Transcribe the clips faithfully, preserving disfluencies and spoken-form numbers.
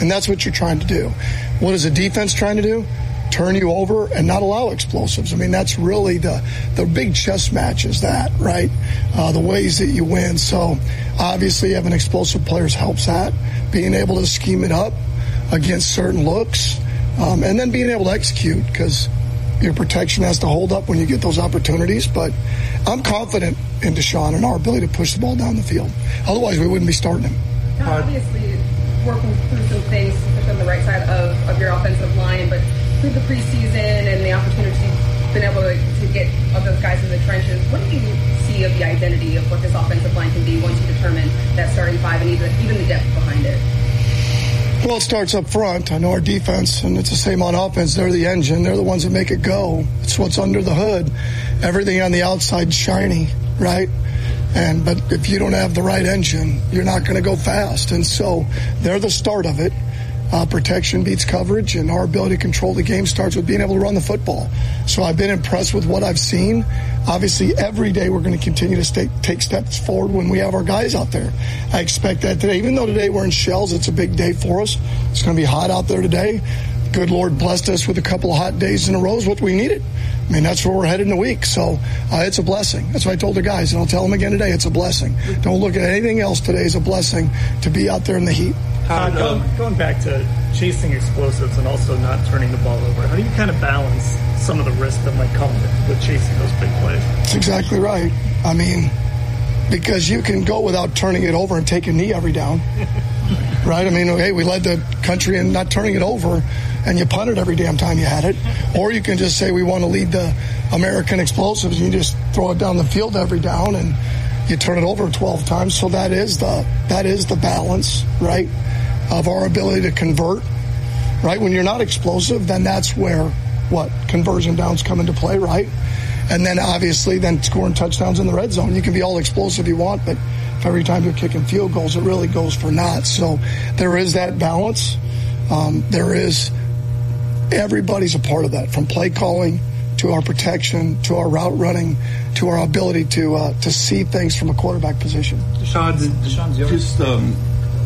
And that's what you're trying to do. What is the defense trying to do? Turn you over and not allow explosives. I mean, that's really the, the big chess match is that, right? Uh, the ways that you win. So obviously having explosive players helps that. Being able to scheme it up against certain looks, um, and then being able to execute, because your protection has to hold up when you get those opportunities. But I'm confident in Deshaun and our ability to push the ball down the field. Otherwise, we wouldn't be starting him. Now, obviously, working through some things on the right side of, of your offensive line, but through the preseason and the opportunity you've been able to, to get of those guys in the trenches, what do you see of the identity of what this offensive line can be once you determine that starting five and even, even the depth behind it? Well, it starts up front. I know our defense, and it's the same on offense. They're the engine. They're the ones that make it go. It's what's under the hood. Everything on the outside's shiny, right? And but if you don't have the right engine, you're not going to go fast. And so they're the start of it. Uh, protection beats coverage, and our ability to control the game starts with being able to run the football. So I've been impressed with what I've seen. Obviously, every day we're going to continue to stay, take steps forward when we have our guys out there. I expect that today. Even though today we're in shells, it's a big day for us. It's going to be hot out there today. Good Lord blessed us with a couple of hot days in a row is what we needed. I mean, that's where we're headed in a week. So uh, it's a blessing. That's what I told the guys, and I'll tell them again today. It's a blessing. Don't look at anything else today as a blessing to be out there in the heat. Uh, going, going back to chasing explosives and also not turning the ball over, how do you kind of balance some of the risk that might come with, with chasing those big plays? That's exactly right. I mean, because you can go without turning it over and take a knee every down, right? I mean, hey, we led the country in not turning it over, and you punted every damn time you had it. Or you can just say we want to lead the American explosives, and you just throw it down the field every down, and you turn it over twelve times. So that is the that is the balance, right, of our ability to convert, right? When you're not explosive, then that's where, what, conversion downs come into play, right? And then obviously then scoring touchdowns in the red zone. You can be all explosive you want, but if every time you're kicking field goals, it really goes for naught. So there is that balance. Um, there is, everybody's a part of that, from play calling to our protection, to our route running, to our ability to uh, to see things from a quarterback position. Deshaun, Deshaun's just um,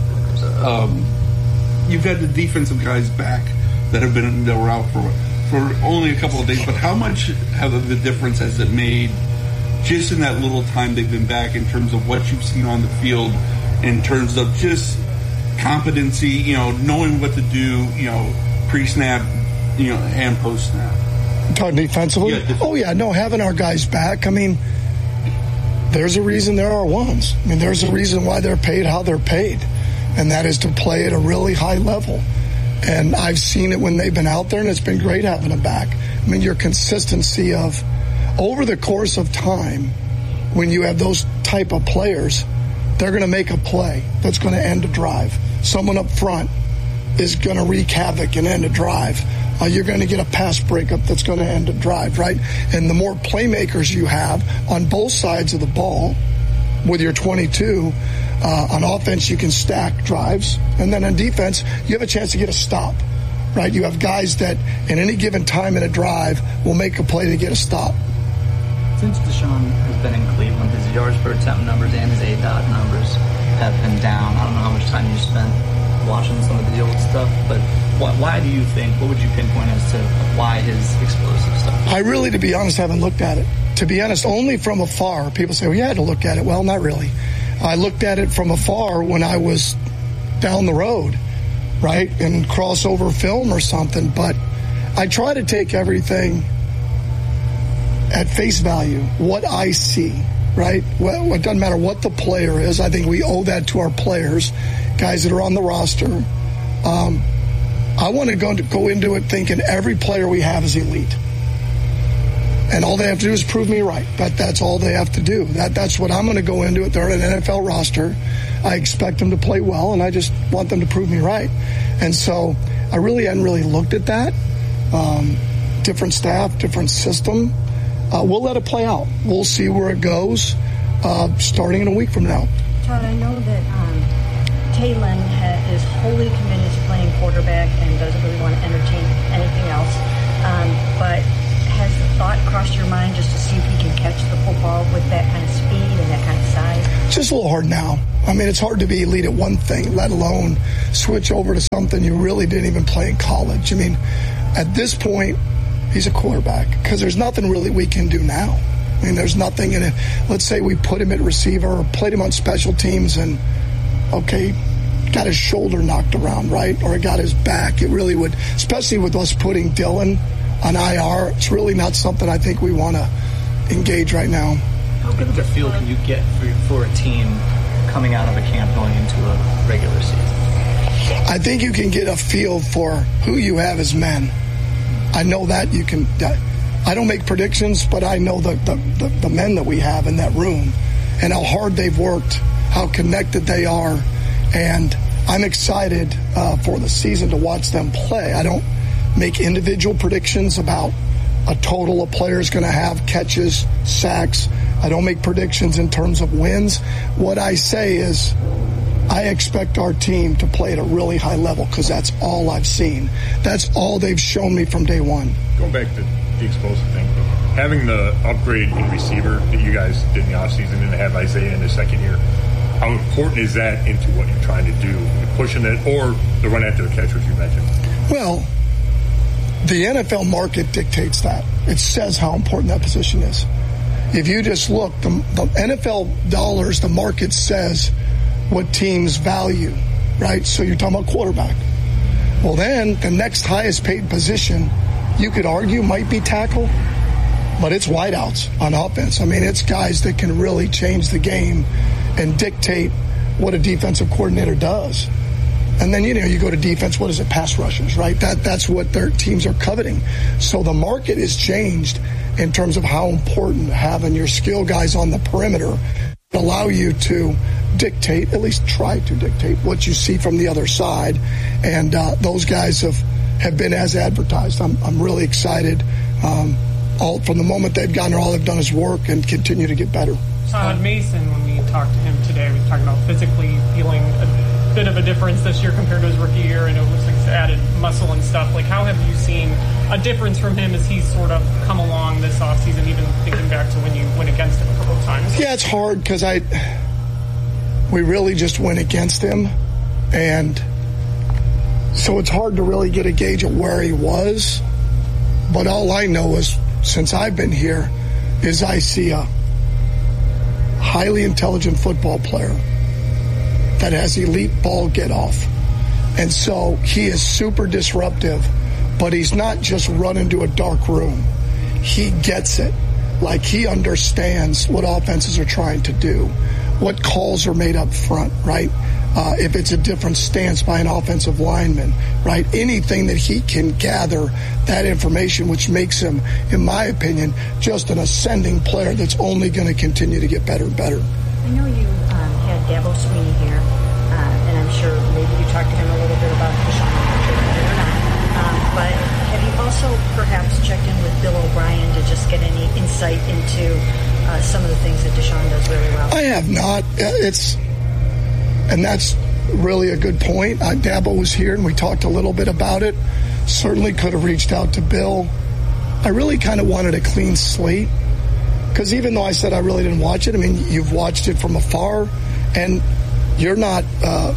um, you've had the defensive guys back that have been that were out for for only a couple of days, but how much have the difference has it made just in that little time they've been back in terms of what you've seen on the field, in terms of just competency, you know, knowing what to do, you know, pre-snap, you know, and post-snap? Talking defensively? Yeah, def- oh, yeah, no, having our guys back, I mean, there's a reason there are ones. I mean, there's a reason why they're paid how they're paid, and that is to play at a really high level. And I've seen it when they've been out there, and it's been great having them back. I mean, your consistency of, over the course of time, when you have those type of players, they're going to make a play that's going to end a drive. Someone up front is going to wreak havoc and end a drive. Uh, you're going to get a pass breakup that's going to end a drive, right? And the more playmakers you have on both sides of the ball with your twenty-two, uh, on offense you can stack drives, and then on defense you have a chance to get a stop, right? You have guys that in any given time in a drive will make a play to get a stop. Since Deshaun has been in Cleveland, his yards per attempt numbers and his A D O T numbers have been down. I don't know how much time you spent watching some of the old stuff, but why, why do you think, what would you pinpoint as to why his explosive stuff? I really, to be honest, haven't looked at it. To be honest, only from afar. People say, well, you had to look at it. Well, not really. I looked at it from afar when I was down the road, right, and crossover film or something, but I try to take everything at face value, what I see, right? Well, it doesn't matter what the player is. I think we owe that to our players, guys that are on the roster. Um, I want to go, to go into it thinking every player we have is elite. And all they have to do is prove me right. That That's all they have to do. That That's what I'm going to go into it. They're on an N F L roster. I expect them to play well, and I just want them to prove me right. And so I really hadn't really looked at that. Um, different staff, different system. Uh, we'll let it play out. We'll see where it goes uh, starting in a week from now. Todd, I know that um, Kalen ha- is wholly committed to playing quarterback and doesn't really want to entertain anything else. Um, but has the thought crossed your mind just to see if he can catch the football with that kind of speed and that kind of size? It's just a little hard now. I mean, it's hard to be elite at one thing, let alone switch over to something you really didn't even play in college. I mean, at this point, he's a quarterback because there's nothing really we can do now. I mean, there's nothing in it. Let's say we put him at receiver or played him on special teams and, okay, got his shoulder knocked around, right? Or got his back. It really would, especially with us putting Dylan on I R, it's really not something I think we want to engage right now. How good of a feel can you get for, for a team coming out of a camp going into a regular season? I think you can get a feel for who you have as men. I know that you can. I don't make predictions, but I know the, the, the, the men that we have in that room and how hard they've worked, how connected they are, and I'm excited uh, for the season to watch them play. I don't make individual predictions about a total of players going to have catches, sacks. I don't make predictions in terms of wins. What I say is I expect our team to play at a really high level because that's all I've seen. That's all they've shown me from day one. Going back to the explosive thing, having the upgrade in receiver that you guys did in the offseason and to have Isaiah in his second year, how important is that into what you're trying to do, pushing it, or the run after the catchers you mentioned? Well, the N F L market dictates that. It says how important that position is. If you just look, the, the N F L dollars, the market says what teams value, right? So you're talking about quarterback. Well, then the next highest paid position, you could argue, might be tackle, but it's wideouts on offense. I mean, it's guys that can really change the game and dictate what a defensive coordinator does. And then, you know, you go to defense, what is it? Pass rushers, right? That That's what their teams are coveting. So the market has changed in terms of how important having your skill guys on the perimeter allow you to dictate, at least try to dictate, what you see from the other side. And uh, those guys have, have been as advertised. I'm, I'm really excited. Um, all from the moment they've gotten there, all they've done is work and continue to get better. Uh, Mason, when we talked to him today, we were talking about physically feeling a bit of a difference this year compared to his rookie year, and it looks like he's added muscle and stuff. Like, how have you seen a difference from him as he's sort of come along this offseason, even thinking back to when you went against him a couple of times? Yeah, it's hard because I we really just went against him, and so it's hard to really get a gauge of where he was. But all I know is, since I've been here, is I see a highly intelligent football player that has elite ball get off. And so he is super disruptive, but he's not just running to a dark room. He gets it. Like, he understands what offenses are trying to do, what calls are made up front, right? Uh, if it's a different stance by an offensive lineman, right? Anything that he can gather that information, which makes him, in my opinion, just an ascending player that's only going to continue to get better and better. I know you um, had Dabo Sweeney here, uh, and I'm sure maybe you talked to him a little bit about Deshaun or not. Um, but have you also perhaps checked in with Bill O'Brien to just get any insight into uh, some of the things that Deshaun does really well? I have not. It's... And that's really a good point. Uh, Dabo was here, and we talked a little bit about it. Certainly could have reached out to Bill. I really kind of wanted a clean slate because even though I said I really didn't watch it, I mean, you've watched it from afar, and you're not uh,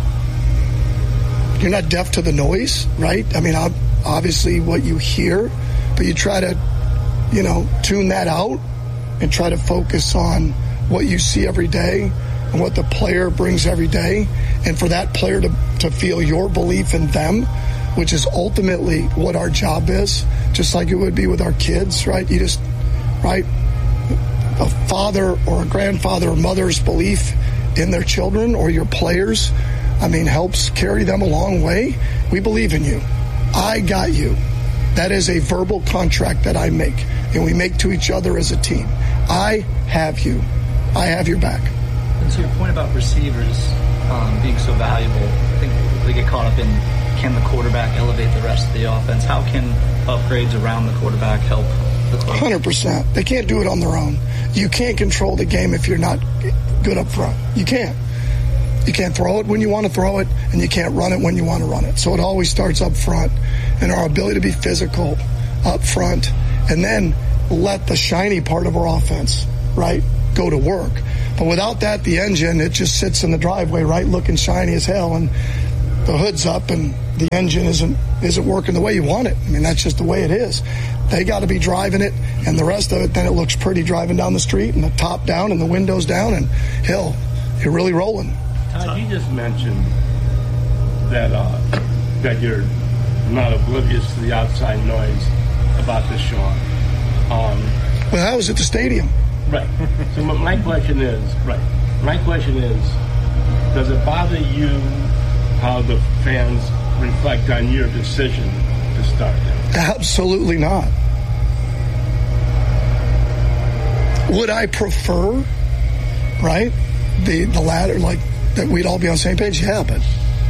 you're not deaf to the noise, right? I mean, obviously what you hear, but you try to, you know, tune that out and try to focus on what you see every day and what the player brings every day, and for that player to, to feel your belief in them, which is ultimately what our job is, just like it would be with our kids, right? You just, right? A father or a grandfather or mother's belief in their children or your players, I mean, helps carry them a long way. We believe in you. I got you. That is a verbal contract that I make, and we make to each other as a team. I have you. I have your back. And to your point about receivers um, being so valuable, I think they get caught up in, can the quarterback elevate the rest of the offense? How can upgrades around the quarterback help the club? one hundred percent. They can't do it on their own. You can't control the game if you're not good up front. You can't. You can't throw it when you want to throw it, and you can't run it when you want to run it. So it always starts up front, and our ability to be physical up front, and then let the shiny part of our offense, right, go to work. But without that, the engine, it just sits in the driveway, right, looking shiny as hell, and the hood's up and the engine isn't isn't working the way you want it. I mean, that's just the way it is. They got to be driving it, and the rest of it, then it looks pretty driving down the street, and the top down and the windows down, and hell, you're really rolling. Todd, you just mentioned that uh, that you're not oblivious to the outside noise about Deshaun. Um, well, I was at the stadium. Right. So my question is, right, my question is, does it bother you how the fans reflect on your decision to start them? Absolutely not. Would I prefer, right, the, the latter, like, that we'd all be on the same page? Yeah, but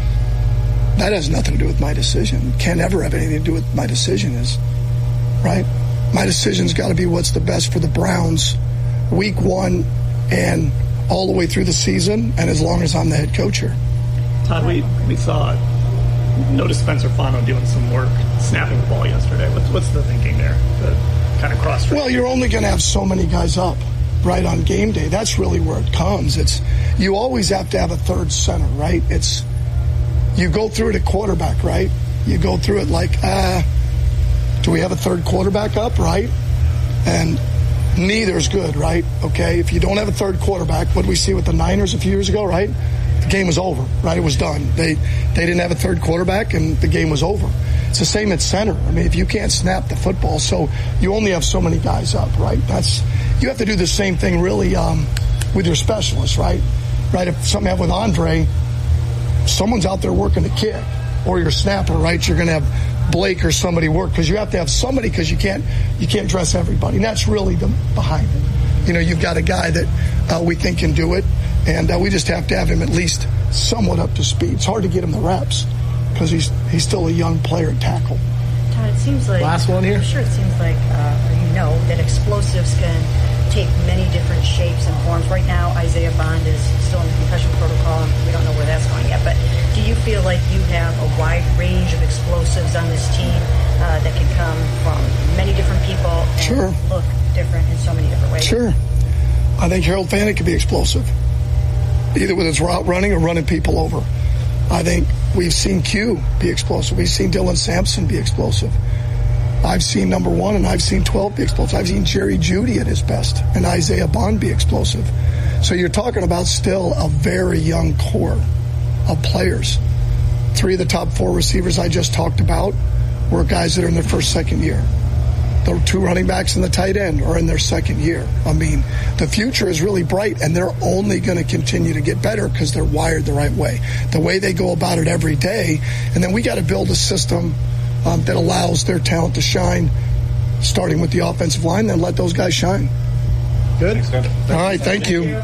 that has nothing to do with my decision. Can't ever have anything to do with my decision is, right? My decision's got to be what's the best for the Browns week one and all the way through the season, and as long as I'm the head coach here. Todd, we, we saw, noticed Spencer Fano doing some work snapping the ball yesterday. What's, what's the thinking there to kind of cross-train? Well, you're only going to have so many guys up, right, on game day. That's really where it comes. It's you always have to have a third center, right? It's you go through it at quarterback, right? You go through it like, ah, uh, do we have a third quarterback up, right? And neither's good, right? Okay, if you don't have a third quarterback, what did we see with the Niners a few years ago, right? The game was over, right? It was done. They they didn't have a third quarterback, and the game was over. It's the same at center. I mean, if you can't snap the football, so you only have so many guys up, right? That's you have to do the same thing, really, um, with your specialists, right? Right? If something happened with Andre, someone's out there working the kick, or your snapper, right? You're going to have Blake or somebody work because you have to have somebody because you can't you can't dress everybody. And that's really the behind it. You know, you've got a guy that uh, we think can do it, and uh, we just have to have him at least somewhat up to speed. It's hard to get him the reps because he's he's still a young player at tackle. Todd, it seems like last one here. I'm sure it seems like uh, or you know that explosives can take many different shapes and forms. Right now, Isaiah Bond is still in the concussion protocol, and we don't know where that's going yet. But do you feel like you have a wide range of explosives on this team uh, that can come from many different people and sure. look different in so many different ways? Sure. I think Harold Fanick can be explosive, either with his route running or running people over. I think we've seen Q be explosive. We've seen Dylan Sampson be explosive. I've seen number one and I've seen twelve be explosive. I've seen Jerry Jeudy at his best and Isaiah Bond be explosive. So you're talking about still a very young core of players. Three of the top four receivers I just talked about were guys that are in their first, second year. The two running backs and the tight end are in their second year. I mean, the future is really bright, and they're only going to continue to get better because they're wired the right way. The way they go about it every day. And then we got to build a system um, that allows their talent to shine, starting with the offensive line, then let those guys shine. Good. All right, thank you.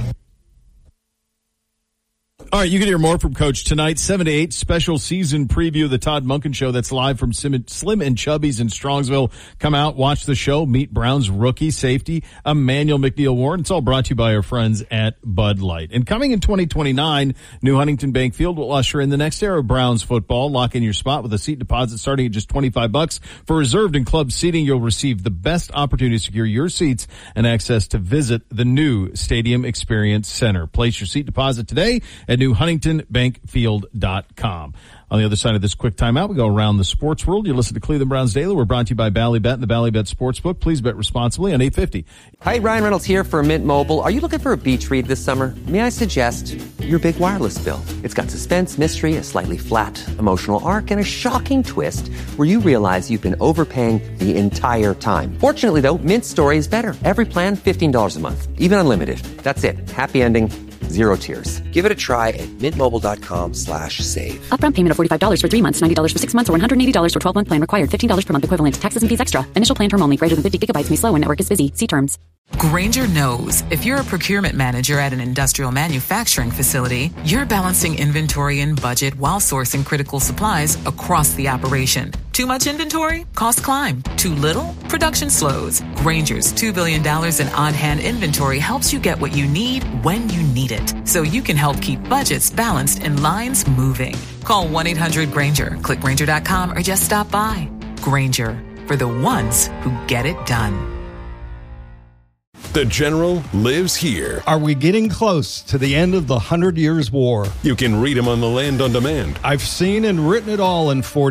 All right, you can hear more from Coach tonight, seven to eight, special season preview of the Todd Monken Show. That's live from Slim and Chubby's in Strongsville. Come out, watch the show, meet Browns rookie safety, Emmanuel McNeil-Warren. It's all brought to you by our friends at Bud Light. And coming in twenty twenty-nine, New Huntington Bank Field will usher in the next era of Browns football. Lock in your spot with a seat deposit starting at just twenty-five bucks. For reserved and club seating, you'll receive the best opportunity to secure your seats and access to visit the new Stadium Experience Center. Place your seat deposit today at new huntington bank field dot com. On the other side of this quick timeout, we go around the sports world. You listen to Cleveland Browns Daily. We're brought to you by Ballybet and the Ballybet Sportsbook. Please bet responsibly on eight fifty. Hi, Ryan Reynolds here for Mint Mobile. Are you looking for a beach read this summer? May I suggest your big wireless bill? It's got suspense, mystery, a slightly flat emotional arc, and a shocking twist where you realize you've been overpaying the entire time. Fortunately, though, Mint's story is better. Every plan, fifteen dollars a month, even unlimited. That's it. Happy ending. Zero tears. Give it a try at mintmobile.com slash save. Upfront payment of forty-five dollars for three months, ninety dollars for six months, or one hundred eighty dollars for twelve-month plan required. fifteen dollars per month equivalent. Taxes and fees extra. Initial plan term only. Greater than fifty gigabytes may slow when network is busy. See terms. Grainger knows if you're a procurement manager at an industrial manufacturing facility, you're balancing inventory and budget while sourcing critical supplies across the operation. Too much inventory? Costs climb. Too little? Production slows. Grainger's two billion dollars in on-hand inventory helps you get what you need when you need it, so you can help keep budgets balanced and lines moving. Call one eight hundred Grainger, click Grainger dot com, or just stop by. Grainger, for the ones who get it done. The General lives here. Are we getting close to the end of the Hundred Years' War? You can read him on The Land on Demand. I've seen and written it all in forty